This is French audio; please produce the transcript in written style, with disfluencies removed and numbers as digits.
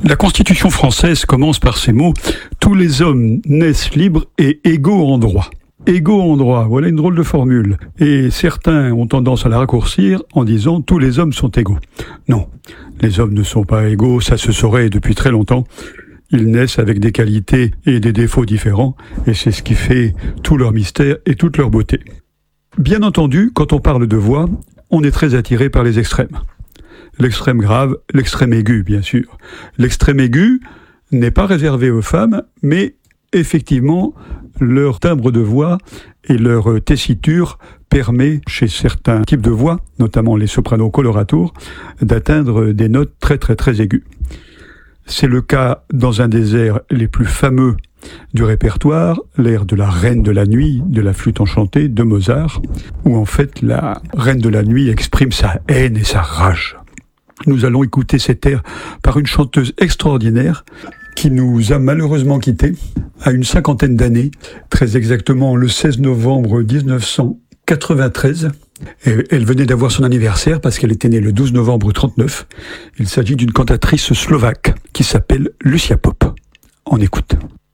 La Constitution française commence par ces mots « Tous les hommes naissent libres et égaux en droit ». Égaux en droit, voilà une drôle de formule. Et certains ont tendance à la raccourcir en disant « Tous les hommes sont égaux ». Non, les hommes ne sont pas égaux, ça se saurait depuis très longtemps. Ils naissent avec des qualités et des défauts différents, et c'est ce qui fait tout leur mystère et toute leur beauté. Bien entendu, quand on parle de voix, on est très attiré par les extrêmes. L'extrême grave, l'extrême aigu, bien sûr. L'extrême aigu n'est pas réservé aux femmes, mais effectivement, leur timbre de voix et leur tessiture permet, chez certains types de voix, notamment les sopranos coloratours, d'atteindre des notes très très très aiguës. C'est le cas dans un des airs les plus fameux du répertoire, l'air de la Reine de la Nuit, de la flûte enchantée de Mozart, où en fait la Reine de la Nuit exprime sa haine et sa rage. Nous allons écouter cet air par une chanteuse extraordinaire qui nous a malheureusement quittés à une 50aine d'années, très exactement le 16 novembre 1993. Et elle venait d'avoir son anniversaire parce qu'elle était née le 12 novembre 39. Il s'agit d'une cantatrice slovaque qui s'appelle Lucia Pop. On écoute.